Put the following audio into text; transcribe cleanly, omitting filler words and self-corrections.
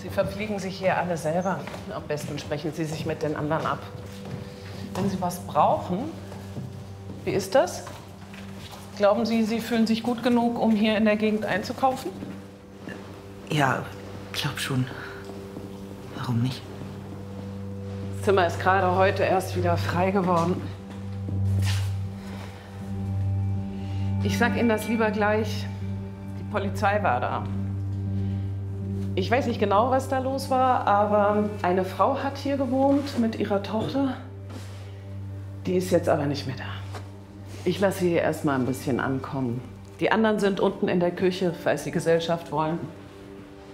Sie verpflegen sich hier alle selber. Am besten sprechen Sie sich mit den anderen ab. Wenn Sie was brauchen, wie ist das? Glauben Sie, Sie fühlen sich gut genug, um hier in der Gegend einzukaufen? Ja, glaub schon. Warum nicht? Das Zimmer ist gerade heute erst wieder frei geworden. Ich sag Ihnen das lieber gleich. Die Polizei war da. Ich weiß nicht genau, was da los war, aber eine Frau hat hier gewohnt mit ihrer Tochter. Die ist jetzt aber nicht mehr da. Ich lasse sie erst mal ein bisschen ankommen. Die anderen sind unten in der Küche, falls sie Gesellschaft wollen.